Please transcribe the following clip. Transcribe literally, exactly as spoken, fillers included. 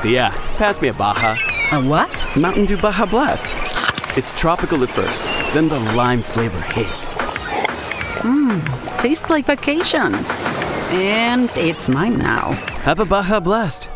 Yeah, pass me a Baja. A what? Mountain Dew Baja Blast. It's tropical at first, then the lime flavor hits. Mmm, tastes like vacation. And it's mine now. Have a Baja Blast.